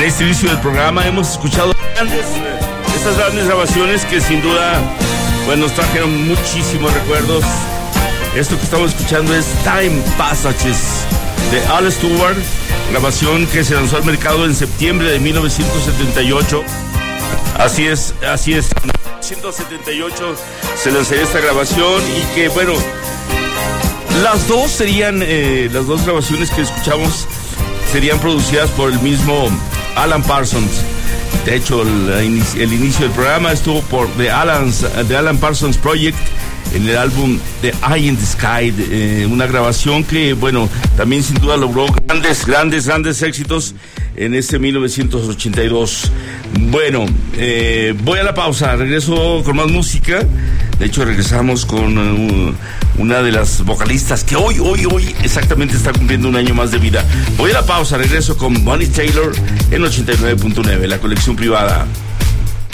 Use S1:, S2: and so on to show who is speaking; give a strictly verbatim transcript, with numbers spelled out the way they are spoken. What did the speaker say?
S1: este inicio del programa hemos escuchado grandes, estas grandes grabaciones que sin duda pues, nos trajeron muchísimos recuerdos. Esto que estamos escuchando es Time Passages de Al Stewart, grabación que se lanzó al mercado en septiembre de mil novecientos setenta y ocho. Así es, así es. En mil novecientos setenta y ocho se lanzaría esta grabación y que, bueno, las dos serían, eh, las dos grabaciones que escuchamos serían producidas por el mismo Alan Parsons. De hecho, el, el inicio del programa estuvo por The, Alan's, The Alan Parsons Project en el álbum The Eye in the Sky, eh, una grabación que, bueno, también sin duda logró grandes, grandes, grandes éxitos en ese mil novecientos ochenta y dos. Bueno, eh, voy a la pausa, regreso con más música. De hecho, regresamos con uh, una de las vocalistas que hoy, hoy, hoy exactamente está cumpliendo un año más de vida. Voy a la pausa, regreso con Bonnie Taylor en ochenta y nueve punto nueve, la colección privada.